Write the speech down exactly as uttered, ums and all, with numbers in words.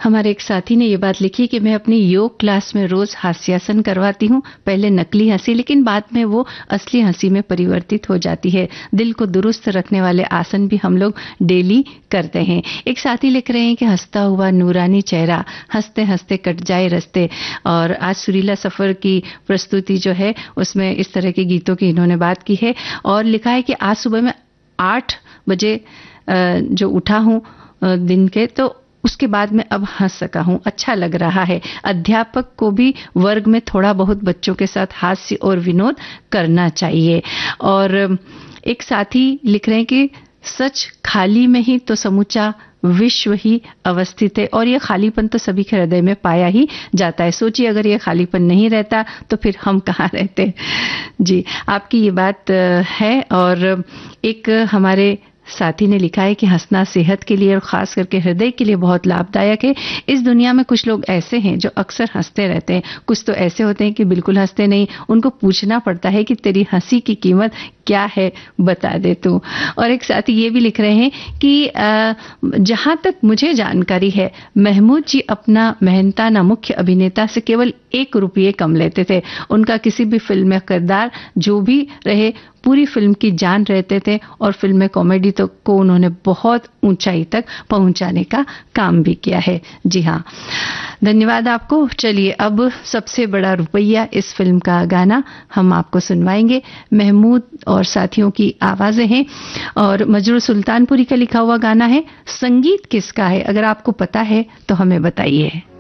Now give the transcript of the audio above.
हमारे एक साथी ने ये बात लिखी कि मैं अपनी योग क्लास में रोज हास्यासन करवाती हूँ। पहले नकली हंसी, लेकिन बाद में वो असली हंसी में परिवर्तित हो जाती है। दिल को दुरुस्त रखने वाले आसन भी हम लोग डेली करते हैं। एक साथी लिख रहे हैं कि हंसता हुआ नूरानी चेहरा, हंसते हंसते कट जाए रस्ते। और आज सुरीला सफर की प्रस्तुति जो है उसमें इस तरह के गीतों की इन्होंने बात की है। और लिखा है कि आज सुबह में आठ बजे जो उठा हूँ दिन के, तो उसके बाद में अब हंस सका हूँ, अच्छा लग रहा है। अध्यापक को भी वर्ग में थोड़ा बहुत बच्चों के साथ हास्य और विनोद करना चाहिए। और एक साथी लिख रहे हैं कि सच खाली में ही तो समूचा विश्व ही अवस्थित है, और ये खालीपन तो सभी के हृदय में पाया ही जाता है। सोचिए अगर ये खालीपन नहीं रहता तो फिर हम कहाँ रहते। जी, आपकी ये बात है। और एक हमारे साथी ने लिखा है कि हंसना सेहत के लिए और खास करके हृदय के लिए बहुत लाभदायक है। इस दुनिया में कुछ लोग ऐसे हैं जो अक्सर हंसते रहते हैं, कुछ तो ऐसे होते हैं कि बिल्कुल हंसते नहीं। उनको पूछना पड़ता है कि तेरी हंसी की कीमत क्या है, बता दे तू। और एक साथी ये भी लिख रहे हैं कि जहां तक मुझे जानकारी है, महमूद जी अपना मेहनताना मुख्य अभिनेता से केवल एक रुपये कम लेते थे। उनका किसी भी फिल्म में किरदार जो भी रहे पूरी फिल्म की जान रहते थे, और फिल्म में कॉमेडी तो को उन्होंने बहुत ऊंचाई तक पहुंचाने का काम भी किया है। जी हाँ, धन्यवाद आपको। चलिए अब सबसे बड़ा रुपया इस फिल्म का गाना हम आपको सुनवाएंगे। महमूद और साथियों की आवाजें हैं और मजरूर सुल्तानपुरी का लिखा हुआ गाना है। संगीत किसका है, अगर आपको पता है तो हमें बताइए।